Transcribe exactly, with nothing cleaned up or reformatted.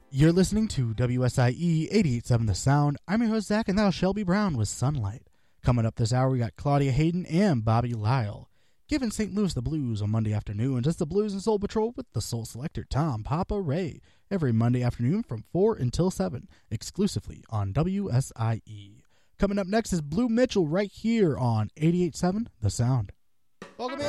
You're listening to W S I E eighty-eight point seven The Sound. I'm your host, Zach, and that was Shelby Brown with Sunlight. Coming up this hour, we got Claudia Hayden and Bobby Lyle. Giving Saint Louis the blues on Monday afternoon. Just the Blues and Soul Patrol with the Soul Selector, Tom Papa Ray. Every Monday afternoon from four until seven, exclusively on W S I E. Coming up next is Blue Mitchell right here on eighty-eight point seven The Sound. Welcome in.